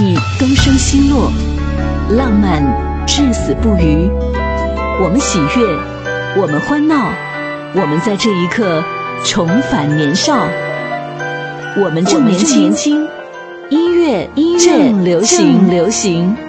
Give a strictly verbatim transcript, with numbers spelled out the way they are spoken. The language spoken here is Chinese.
忆东升西落，浪漫至死不渝。我们喜悦，我们欢闹，我们在这一刻重返年少。我们正年轻，音乐正流行，流行。